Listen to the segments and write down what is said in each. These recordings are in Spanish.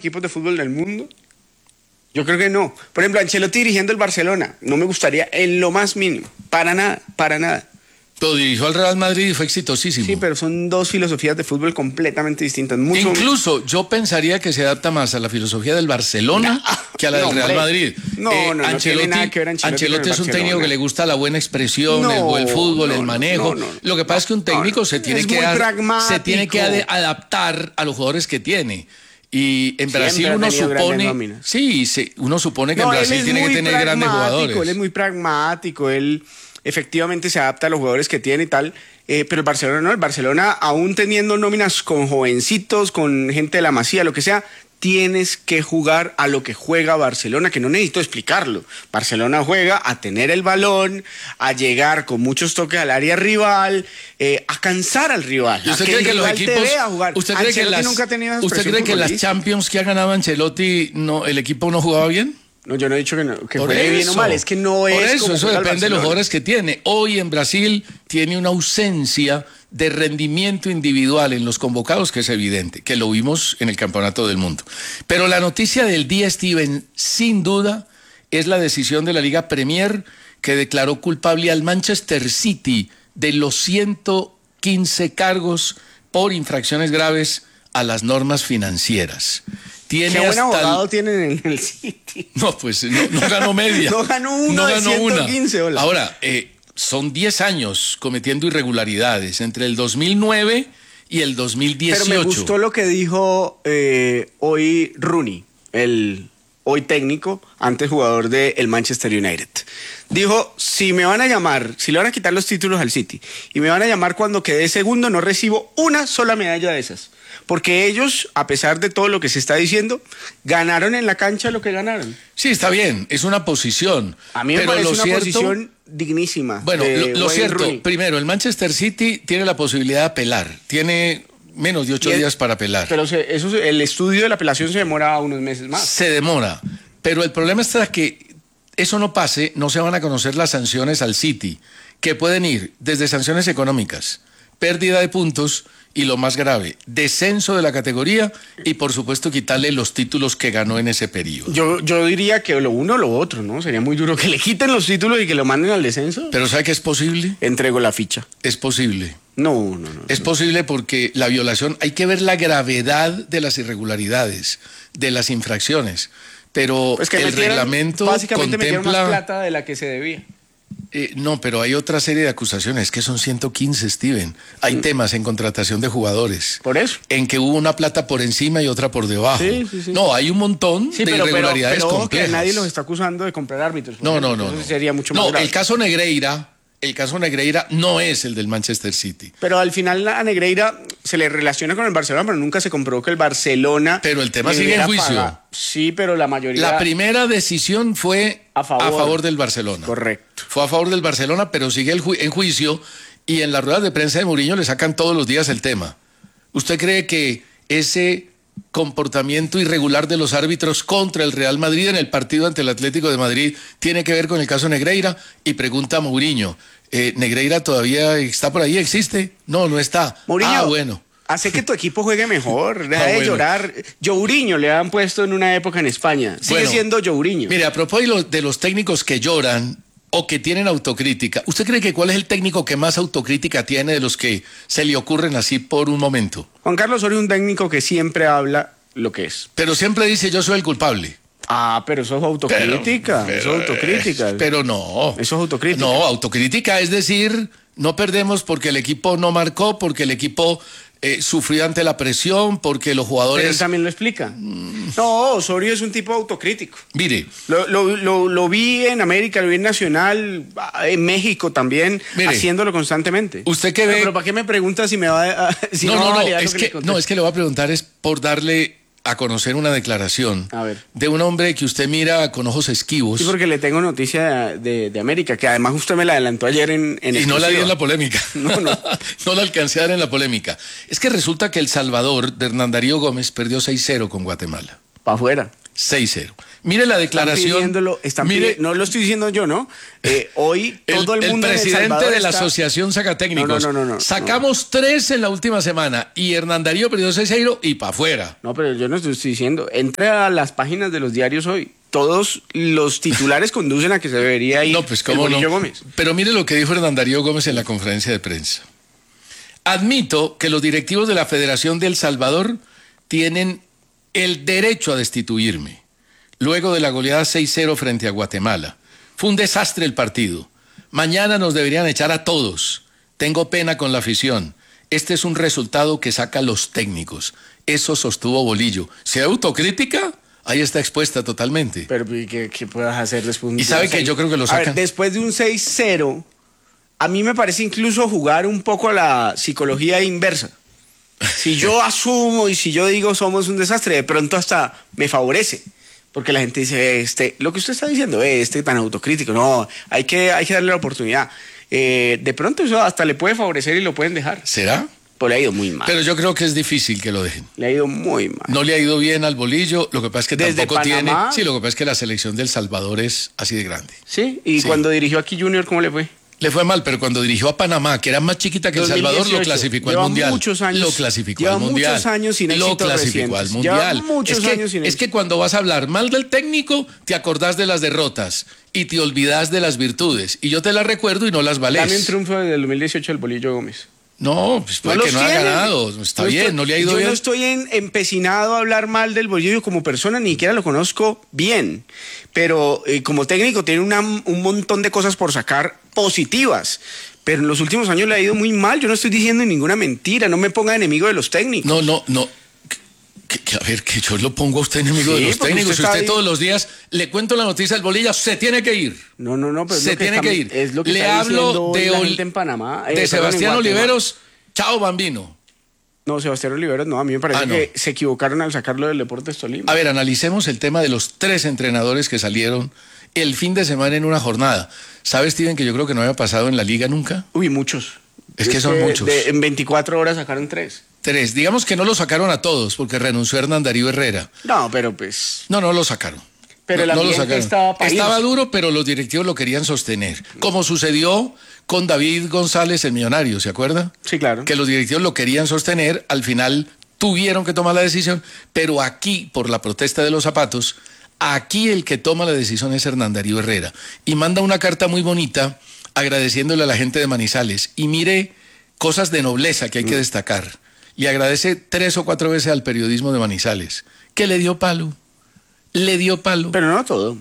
equipos de fútbol del mundo? Yo creo que no. Por ejemplo, Ancelotti dirigiendo el Barcelona, no me gustaría en lo más mínimo. Para nada, para nada. Lo dirigió al Real Madrid y fue exitosísimo. Sí, pero son dos filosofías de fútbol completamente distintas. Mucho... Incluso yo pensaría que se adapta más a la filosofía del Barcelona que a la del Real Madrid. No tiene nada que ver Ancelotti es un técnico que le gusta la buena expresión, el buen fútbol, el manejo. Lo que pasa es que un técnico se tiene que adaptar a los jugadores que tiene. Y en Brasil uno supone que en Brasil tiene que tener grandes jugadores. Él es muy pragmático, él efectivamente se adapta a los jugadores que tiene y tal, pero el Barcelona no, el Barcelona aún teniendo nóminas con jovencitos, con gente de la Masía, lo que sea, tienes que jugar a lo que juega Barcelona, que no necesito explicarlo. Barcelona juega a tener el balón, a llegar con muchos toques al área rival, a cansar al rival. ¿Usted cree que los equipos ¿Usted cree que las Champions que ha ganado Ancelotti el equipo no jugaba bien? No, yo no he dicho que juegue bien o mal, es que no es. Por eso depende de los jugadores que tiene. Hoy en Brasil tiene una ausencia de rendimiento individual en los convocados que es evidente, que lo vimos en el Campeonato del Mundo. Pero la noticia del día, Steven, sin duda, es la decisión de la Liga Premier que declaró culpable al Manchester City de los 115 cargos por infracciones graves a las normas financieras. ¿Qué buen abogado tienen en el City? No, pues no ganó media. No ganó una de 115, hola. Ahora, son 10 años cometiendo irregularidades entre el 2009 y el 2018. Pero me gustó lo que dijo hoy Rooney, el hoy técnico, antes jugador del Manchester United. Dijo, si me van a llamar, si le van a quitar los títulos al City y me van a llamar cuando quede segundo, no recibo una sola medalla de esas. Porque ellos, a pesar de todo lo que se está diciendo, ganaron en la cancha lo que ganaron. Sí, está bien, es una posición. A mí me parece una posición dignísima. Bueno, lo cierto, Rooney. Primero, el Manchester City tiene la posibilidad de apelar. Tiene menos de 8 días para apelar. Pero el estudio de la apelación se demora unos meses más. Se demora. Pero el problema está que eso no pase, no se van a conocer las sanciones al City, que pueden ir desde sanciones económicas, pérdida de puntos y lo más grave, descenso de la categoría y por supuesto quitarle los títulos que ganó en ese periodo. Yo diría que lo uno o lo otro, ¿no? Sería muy duro que le quiten los títulos y que lo manden al descenso. ¿Pero sabe que es posible? Entrego la ficha. Es posible. No. Es posible porque la violación, hay que ver la gravedad de las irregularidades, de las infracciones, pero pues que el reglamento básicamente contempla... metieron más plata de la que se debía. No, pero hay otra serie de acusaciones, que son 115, Steven. Hay temas en contratación de jugadores. ¿Por eso? En que hubo una plata por encima y otra por debajo. Sí. No, hay un montón de irregularidades complejas. Que nadie los está acusando de comprar árbitros. No. Eso sería mucho más grave. El caso Negreira no es el del Manchester City. Pero al final a Negreira se le relaciona con el Barcelona, pero nunca se comprobó que el Barcelona... Pero el tema sigue en juicio. Sí, pero la mayoría... La primera decisión fue a favor del Barcelona. Correcto. Fue a favor del Barcelona, pero sigue en juicio y en las ruedas de prensa de Mourinho le sacan todos los días el tema. ¿Usted cree que ese comportamiento irregular de los árbitros contra el Real Madrid en el partido ante el Atlético de Madrid tiene que ver con el caso Negreira? Y pregunta a Mourinho, ¿Negreira todavía está por ahí? ¿Existe? No está. Mourinho, bueno. Hace que tu equipo juegue mejor, deja de llorar. Jourinho le han puesto en una época en España, sigue siendo Jourinho. Mire, a propósito de los técnicos que lloran o que tienen autocrítica, ¿usted cree que cuál es el técnico que más autocrítica tiene de los que se le ocurren así por un momento? Juan Carlos Osorio es un técnico que siempre habla lo que es. Pero siempre dice, yo soy el culpable. Pero eso es autocrítica. Eso es autocrítica. Pero no. Eso es autocrítica. No, autocrítica es decir, no perdemos porque el equipo no marcó, porque el equipo sufrió ante la presión, porque los jugadores... Pero él también lo explica. No, Osorio es un tipo autocrítico. Mire. Lo vi en América, lo vi en Nacional, en México también, haciéndolo constantemente. ¿Usted qué ve? Pero ¿para qué me pregunta si me va a... Si es que le voy a preguntar es por darle a conocer una declaración de un hombre que usted mira con ojos esquivos. Sí, porque le tengo noticia de América, que además usted me la adelantó ayer en y no la di en la polémica. No. No la alcancé a dar en la polémica. Es que resulta que El Salvador de Hernán Darío Gómez perdió 6-0 con Guatemala. Para afuera. 6-0. Mire la declaración. No lo estoy diciendo yo, ¿no? Hoy todo el mundo. El presidente en El Salvador de la está... Asociación Sacatécnicos. No. Sacamos 3 en la última semana y Hernán Darío perdió 6-0 y para afuera. No, pero yo no estoy diciendo. Entre a las páginas de los diarios hoy. Todos los titulares conducen a que se debería ir. No, pues cómo no. Gómez. Pero mire lo que dijo Hernán Darío Gómez en la conferencia de prensa. Admito que los directivos de la Federación de El Salvador tienen el derecho a destituirme. Luego de la goleada 6-0 frente a Guatemala. Fue un desastre el partido. Mañana nos deberían echar a todos. Tengo pena con la afición. Este es un resultado que saca a los técnicos. Eso sostuvo Bolillo. ¿Se autocrítica? Ahí está expuesta totalmente. Pero ¿qué puedas hacer después de un 6-0? Y sabe que yo creo que lo sacan. A ver, después de un 6-0, a mí me parece incluso jugar un poco a la psicología inversa. Si yo asumo y si yo digo somos un desastre, de pronto hasta me favorece. Porque la gente dice, lo que usted está diciendo, tan autocrítico, no, hay que darle la oportunidad. De pronto eso hasta le puede favorecer y lo pueden dejar. ¿Será? Pues le ha ido muy mal. Pero yo creo que es difícil que lo dejen. Le ha ido muy mal. No le ha ido bien al Bolillo, lo que pasa es que Desde tampoco Panamá, tiene... Sí, lo que pasa es que la selección de El Salvador es así de grande. Sí, y sí. Cuando dirigió aquí Junior, ¿cómo le fue? Le fue mal, pero cuando dirigió a Panamá, que era más chiquita que El Salvador, lo clasificó al Mundial. Muchos años, lo clasificó al Mundial. Muchos años sin lo clasificó al Mundial. Es que cuando vas a hablar mal del técnico, te acordás de las derrotas y te olvidás de las virtudes. Y yo te las recuerdo y no las valés. Dame un triunfo del 2018 del Bolillo Gómez. No, pues puede que no ha ganado. Está bien, no le ha ido bien. Yo no estoy empecinado a hablar mal del Bolillo como persona, ni siquiera lo conozco bien. Pero como técnico tiene un montón de cosas por sacar positivas. Pero en los últimos años le ha ido muy mal. Yo no estoy diciendo ninguna mentira. No me ponga enemigo de los técnicos. No. A ver, que yo lo pongo a usted enemigo de los técnicos. Usted todos los días le cuento la noticia del Bolillo, se tiene que ir. No, pero se tiene que ir. Es lo que le está hablo de la gente en Panamá. De Sebastián Oliveros, chao Bambino. No, Sebastián Oliveros no, a mí me parece que se equivocaron al sacarlo del Deportes Tolima. A ver, analicemos el tema de los 3 entrenadores que salieron el fin de semana en una jornada. ¿Sabes, Steven, que yo creo que no había pasado en la liga nunca? Uy, muchos. Es que son muchos. En 24 horas sacaron 3. 3. Digamos que no lo sacaron a todos porque renunció Hernán Darío Herrera. No, pero pues... No lo sacaron. Pero el ambiente estaba duro, pero los directivos lo querían sostener. Como sucedió con David González, el millonario, ¿se acuerda? Sí, claro. Que los directivos lo querían sostener, al final tuvieron que tomar la decisión, pero aquí, por la protesta de los zapatos, aquí el que toma la decisión es Hernán Darío Herrera. Y manda una carta muy bonita agradeciéndole a la gente de Manizales. Y mire cosas de nobleza que hay que destacar. Le agradece 3 o 4 veces al periodismo de Manizales, que le dio palo. Le dio palo. Pero no todo.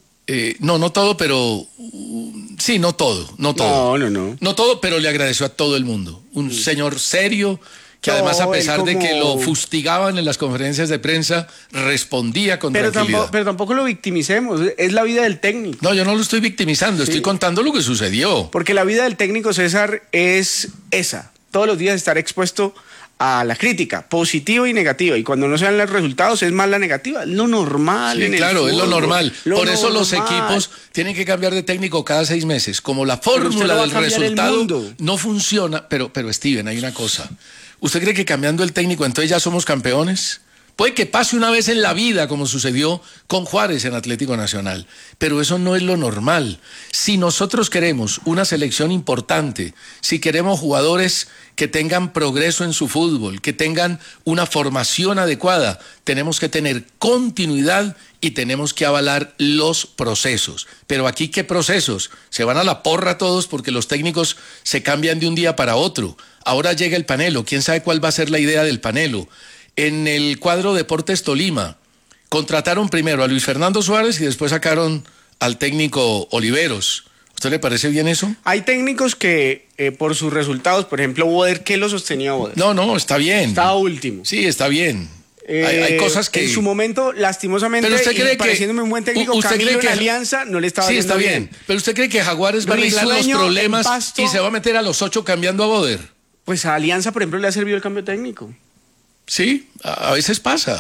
No todo, pero... sí, no todo. No todo, pero le agradeció a todo el mundo. Un señor serio, que además a pesar de que lo fustigaban en las conferencias de prensa, respondía con tranquilidad. Pero tampoco lo victimicemos, es la vida del técnico. No, yo no lo estoy victimizando, estoy contando lo que sucedió. Porque la vida del técnico, César, es esa. Todos los días estar expuesto a la crítica, positiva y negativa. Y cuando no se dan los resultados, es más la negativa. Es lo normal. Sí, claro, es lo normal. Por eso los equipos tienen que cambiar de técnico cada 6 meses. Como la fórmula del resultado no funciona. Pero Steven, hay una cosa. ¿Usted cree que cambiando el técnico entonces ya somos campeones? Puede que pase una vez en la vida, como sucedió con Juárez en Atlético Nacional, pero eso no es lo normal. Si nosotros queremos una selección importante, si queremos jugadores que tengan progreso en su fútbol, que tengan una formación adecuada, tenemos que tener continuidad y tenemos que avalar los procesos. Pero aquí, ¿qué procesos? Se van a la porra todos porque los técnicos se cambian de un día para otro. Ahora llega el Panelo, ¿quién sabe cuál va a ser la idea del Panelo? En el cuadro Deportes Tolima, contrataron primero a Luis Fernando Suárez y después sacaron al técnico Oliveros. ¿A usted le parece bien eso? Hay técnicos que por sus resultados, por ejemplo, Boder, ¿qué lo sostenía Boder? No, está bien. Estaba último. Sí, está bien. Hay cosas que... En su momento, lastimosamente, pero usted cree pareciéndome un buen técnico, ¿usted Camilo cree que en Alianza no le estaba sí, está bien. Pero ¿usted cree que Jaguares va a arreglar los problemas y se va a meter a los 8 cambiando a Boder? Pues a Alianza, por ejemplo, le ha servido el cambio técnico. Sí, a veces pasa.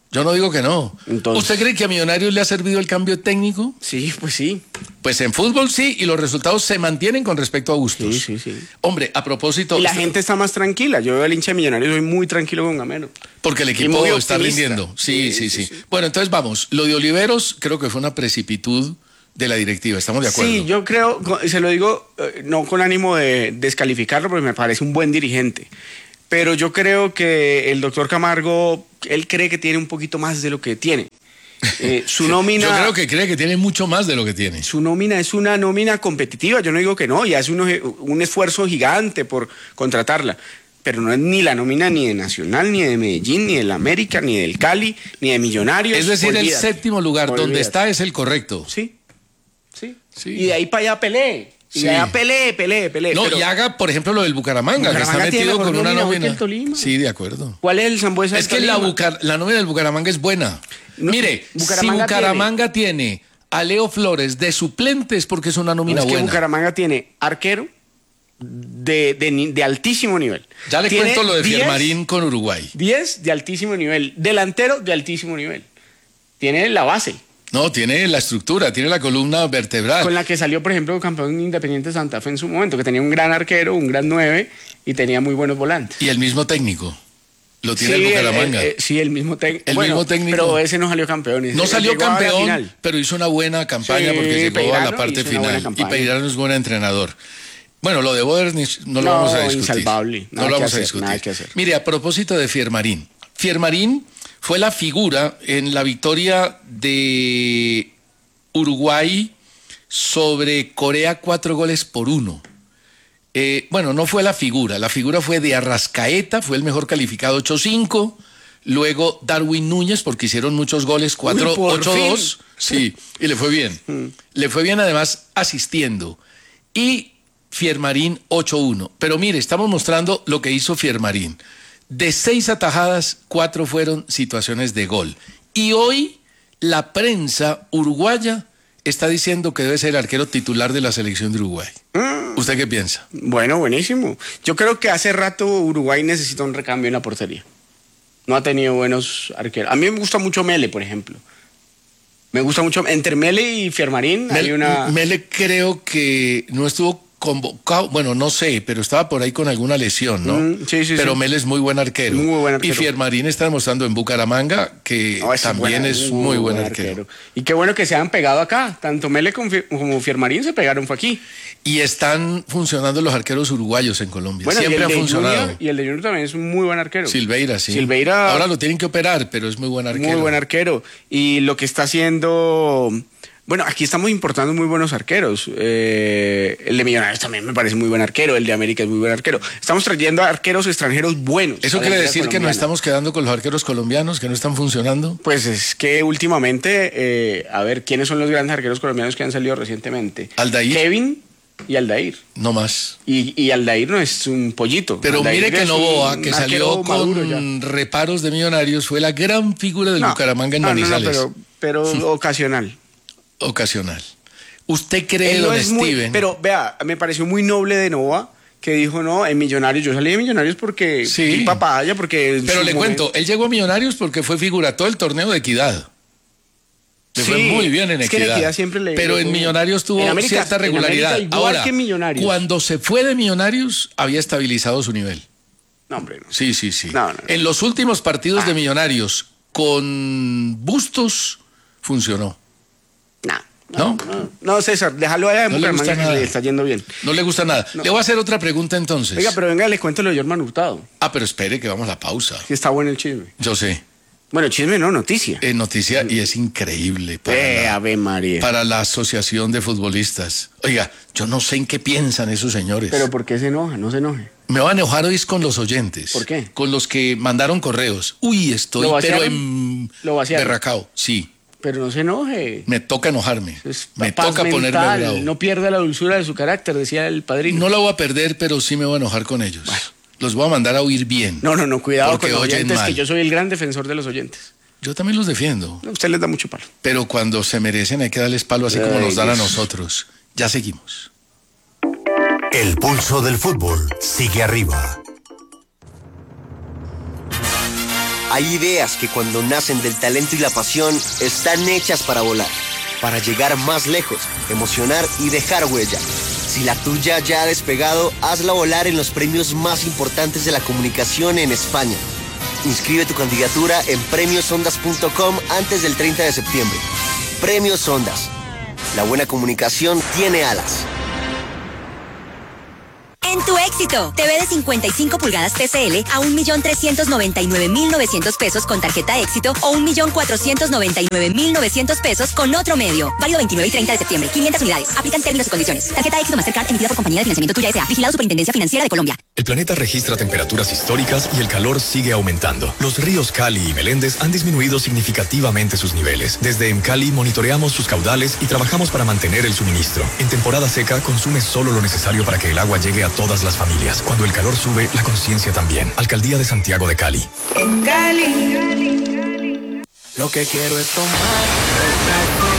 Yo no digo que no. Entonces, ¿usted cree que a Millonarios le ha servido el cambio técnico? sí, pues sí. Pues en fútbol sí, y los resultados se mantienen con respecto a Bustos. Sí. Hombre, a propósito... Y la gente está más tranquila. Yo veo al hincha de Millonarios, soy muy tranquilo con Gamero. Porque el Y equipo muy está optimista. rindiendo. Sí. Bueno, entonces vamos. Lo de Oliveros creo que fue una precipitud de la directiva. ¿Estamos de acuerdo? Sí, yo creo, se lo digo no con ánimo de descalificarlo, porque me parece un buen dirigente. Pero yo creo que el doctor Camargo, él cree que tiene un poquito más de lo que tiene. Su nómina... Yo creo que cree que tiene mucho más de lo que tiene. Su nómina es una nómina competitiva, yo no digo que no, y hace un esfuerzo gigante por contratarla, pero no es ni la nómina ni de Nacional, ni de Medellín, ni del América, ni del Cali, ni de Millonarios. Es decir, el Olvídate. séptimo lugar donde Olvídate. está es el correcto. Sí. Sí. Y de ahí para allá peleé. Y Sí. de allá peleé. No, pero y haga, por ejemplo, lo del Bucaramanga, que Bucaramanga está tiene metido mejor con una nómina hoy que nómina. el Tolima. Sí, de acuerdo. ¿cuál es el Sambuesa del Es que la Tolima? nómina del Bucaramanga es buena. No, Mire, Bucaramanga si Bucaramanga tiene a Leo Flores de suplentes porque es una nómina Es que buena. Bucaramanga tiene arquero de altísimo nivel. Ya le Tiene cuento lo de 10 Fiermarín con Uruguay. 10 de altísimo nivel. Delantero de altísimo nivel. Tiene la base. No, tiene la estructura, tiene la columna vertebral. Con la que salió, por ejemplo, campeón Independiente Santa Fe en su momento, que tenía un gran arquero, un gran 9 y tenía muy buenos volantes. Y el mismo técnico. Lo tiene el Sí, Bucaramanga. sí, el mismo técnico. El mismo técnico. Pero ese no salió campeón. No salió llegó a la campeón, final. pero hizo una buena campaña Sí, porque llegó a Peirano la parte hizo una buena final. Y campaña. Peirano es buen entrenador. Bueno, lo de Bodernich no lo vamos a discutir. Insalvable. No Nada lo que vamos a hacer, discutir. nada que hacer. Mire, a propósito de Fiermarín. Fiermarín fue la figura en la victoria de Uruguay sobre Corea 4-1. Bueno, no fue la figura fue de Arrascaeta, fue el mejor calificado 8-5, luego Darwin Núñez, porque hicieron muchos goles, por 8-2, sí, y le fue bien. Le fue bien además asistiendo. Y Fiermarín 8-1. Pero mire, estamos mostrando lo que hizo Fiermarín. De 6 atajadas, 4 fueron situaciones de gol. Y hoy la prensa uruguaya está diciendo que debe ser el arquero titular de la selección de Uruguay. ¿Usted qué piensa? Bueno, buenísimo. Yo creo que hace rato Uruguay necesita un recambio en la portería. No ha tenido buenos arqueros. A mí me gusta mucho Mele, por ejemplo. Me gusta mucho. Entre Mele y Fiermarín hay una... Mele creo que no estuvo convocado, bueno, no sé, pero estaba por ahí con alguna lesión, ¿no? Sí. Pero Mele es muy buen arquero. Muy buen arquero. Y Fiermarín está demostrando en Bucaramanga que No, también es muy buen arquero. Y qué bueno que se han pegado acá. Tanto Mele como Fiermarín se pegaron fue aquí. Y están funcionando los arqueros uruguayos en Colombia. Bueno, Siempre y han el de funcionado. Junior, y el de Junior también es un muy buen arquero. Silveira, sí. Silveira... Ahora lo tienen que operar, pero es muy buen arquero. Muy buen arquero. Y lo que está haciendo... Bueno, aquí estamos importando muy buenos arqueros. El de Millonarios también me parece muy buen arquero. El de América es muy buen arquero. Estamos trayendo arqueros extranjeros buenos. ¿Eso a la quiere liga decir que nos colombiana. estamos quedando con los arqueros colombianos que no están funcionando? Pues es que últimamente, a ver, ¿quiénes son los grandes arqueros colombianos que han salido recientemente? Aldair. Kevin y Aldair. No más. Y Aldair no es un pollito. Pero Aldair mire que es Novoa, un que arquero salió maduro con ya. reparos de Millonarios, fue la gran figura del Bucaramanga en Manizales. pero ocasional. Ocasional. ¿Usted cree, Él no don es muy, Steven? pero vea, me pareció muy noble de Novoa que dijo, no, en Millonarios, yo salí de Millonarios porque Sí. di papaya, porque... en Pero su le momento- cuento, él llegó a Millonarios porque fue figura todo el torneo de Equidad. Le fue Sí, muy bien en es que en Equidad. Equidad siempre le- pero le en fue- Millonarios tuvo en América- cierta en América regularidad. igual Ahora, que en Millonarios. cuando se fue de Millonarios, había estabilizado su nivel. No, hombre, no. Sí. No. En los últimos partidos de Millonarios, con Bustos, funcionó. No, César, déjalo allá en No le gusta Bucaramanga que nada. le está yendo bien. No le gusta nada. Le voy a hacer otra pregunta entonces. Oiga, pero venga, le cuento lo de Jorman Hurtado. Pero espere que vamos a la pausa. Que está bueno el chisme. Yo sé. Bueno, chisme no, noticia. Es noticia y es increíble para Ave María. para la Asociación de Futbolistas. Oiga, yo no sé en qué piensan esos señores. Pero ¿por qué se enoja? No se enoje. Me va a enojar hoy con los oyentes. ¿Por qué? Con los que mandaron correos. Uy, estoy ¿Lo pero vaciaron? en ¿Lo vaciaron? berracao. Sí, Pero no se enoje. me toca enojarme. Es Me paz toca ponerme mental, bravo. No pierda la dulzura de su carácter, decía el padrino. No la voy a perder, pero sí me voy a enojar con ellos. Los voy a mandar a oír bien. No, cuidado Porque con los oyen oyentes, mal. que yo soy el gran defensor de los oyentes. Yo también los defiendo. No, usted les da mucho palo. Pero cuando se merecen hay que darles palo así como Ay, nos dan a Dios. nosotros. Ya seguimos. El pulso del fútbol sigue arriba. Hay ideas que cuando nacen del talento y la pasión están hechas para volar, para llegar más lejos, emocionar y dejar huella. Si la tuya ya ha despegado, hazla volar en los premios más importantes de la comunicación en España. Inscribe tu candidatura en premiosondas.com antes del 30 de septiembre. Premios Ondas. La buena comunicación tiene alas. En tu éxito, TV de 55 pulgadas TCL a 1.399.900 pesos con tarjeta éxito o 1.499.900 pesos con otro medio. Válido 29 y 30 de septiembre. 500 unidades. Aplican términos y condiciones. Tarjeta éxito Mastercard emitida por Compañía de Financiamiento Tuya S.A. Vigilado Superintendencia Financiera de Colombia. El planeta registra temperaturas históricas y el calor sigue aumentando. Los ríos Cali y Meléndez han disminuido significativamente sus niveles. Desde Emcali monitoreamos sus caudales y trabajamos para mantener el suministro. En temporada seca, consume solo lo necesario para que el agua llegue a todas las familias. Cuando el calor sube, la conciencia también. Alcaldía de Santiago de Cali. En Cali, lo que quiero es tomar.